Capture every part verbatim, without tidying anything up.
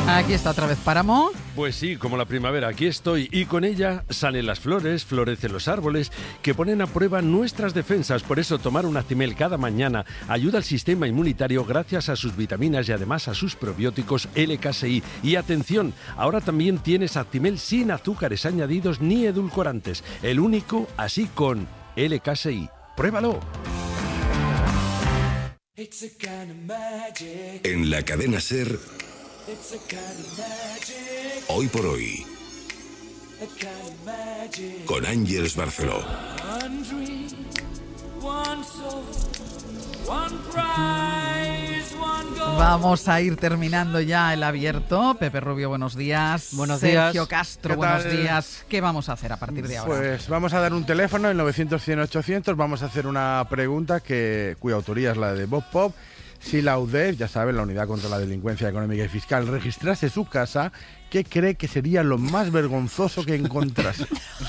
Aquí está otra vez Páramo. Pues sí, como la primavera, aquí estoy. Y con ella salen las flores, florecen los árboles, que ponen a prueba nuestras defensas. Por eso tomar un Actimel cada mañana ayuda al sistema inmunitario gracias a sus vitaminas y además a sus probióticos L K S I. Y atención, ahora también tienes Actimel sin azúcares añadidos ni edulcorantes. El único así con L K S I. ¡Pruébalo! En la cadena SER, Hoy por Hoy, con Ángeles Barceló. Vamos a ir terminando ya el abierto. Pepe Rubio, buenos días. Buenos días. Sergio Castro, buenos días. ¿Qué vamos a hacer a partir de ahora? Pues vamos a dar un teléfono, el novecientos cien ochocientos. Vamos a hacer una pregunta que, cuya autoría es la de Bob Pop. Si la U D E F, ya saben, la Unidad contra la Delincuencia Económica y Fiscal, registrase su casa, ¿qué cree que sería lo más vergonzoso que encontrase?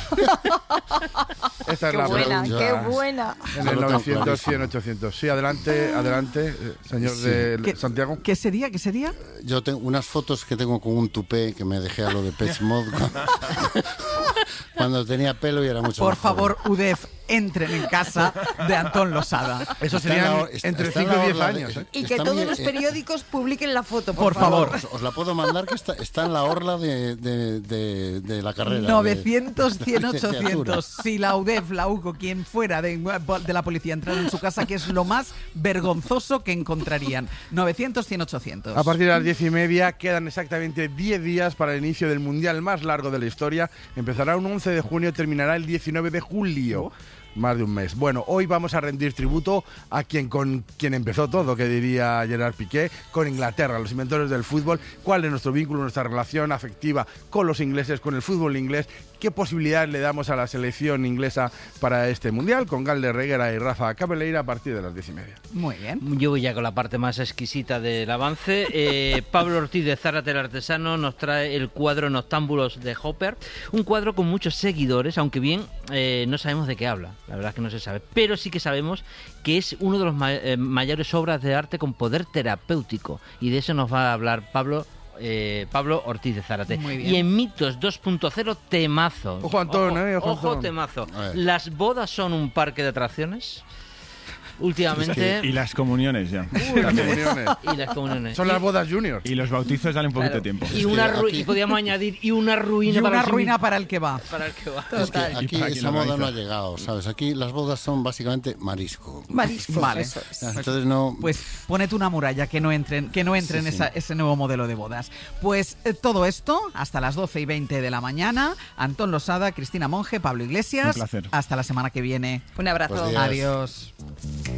Esa es qué la buena, pregunta. qué buena. En el novecientos cien ochocientos. Sí, adelante, adelante, eh, señor Sí. de ¿Qué, Santiago. ¿Qué sería? ¿Qué sería? Yo tengo unas fotos que tengo con un tupé que me dejé a lo de Pech Mod cuando, cuando tenía pelo y era mucho Por más joven. favor, U D E F, entren en casa de Antón Losada. Eso Está en serían la- está- entre está en cinco la y diez orla de- años. ¿eh? Y que Está todos muy- los eh, periódicos publiquen la foto, por, Por favor. Os, os la puedo mandar que está, está en la orla de, de, de, de la carrera. de- novecientos, cien, de ochocientos. licenciatura. Si la U D E F, la U C O, quien fuera de, de la policía entrara en su casa, que es lo más vergonzoso que encontrarían. novecientos, cien, ochocientos. A partir de las diez y media quedan exactamente diez días para el inicio del mundial más largo de la historia. Empezará un once de junio, terminará el diecinueve de julio. Más de un mes. Bueno, hoy vamos a rendir tributo a quien con quien empezó todo, que diría Gerard Piqué, con Inglaterra, los inventores del fútbol. ¿Cuál es nuestro vínculo, nuestra relación afectiva con los ingleses, con el fútbol inglés? ¿Qué posibilidades le damos a la selección inglesa para este mundial? Con Galder Reguera y Rafa Cabeleira a partir de las diez y media. Muy bien. Yo voy ya con la parte más exquisita del avance. Eh, Pablo Ortiz de Zárate el Artesano nos trae el cuadro Noctámbulos de Hopper. Un cuadro con muchos seguidores, aunque bien eh, no sabemos de qué habla. La verdad es que no se sabe. Pero sí que sabemos que es uno de los ma- eh, mayores obras de arte con poder terapéutico. Y de eso nos va a hablar Pablo Eh, Pablo Ortiz de Zárate. Muy bien. Y en Mitos dos punto cero, temazo. Ojo, Antón, ojo, eh, ojo, ojo, Antón. temazo. A ver. ¿Las bodas son un parque de atracciones? Últimamente. Y las comuniones ya. Las comuniones. Y las comuniones. Son Y- las bodas junior. Y los bautizos dale un poquito claro, de tiempo. Y, una Es que ru- aquí- y podíamos añadir y una ruina, Y para una el ruina simi- para el que va. para el que va. Es que Total. aquí Y para quien esa lo moda no ha organiza. llegado, ¿sabes? Aquí las bodas son básicamente marisco. Mariscos, Vale. eso es. Entonces no... Pues ponete una muralla que no entren, que no entre Sí, en sí. esa- ese nuevo modelo de bodas. Pues eh, todo esto hasta las doce y veinte de la mañana. Antón Losada, Cristina Monge, Pablo Iglesias. Un placer. Hasta la semana que viene. Un abrazo. Pues días. Adiós.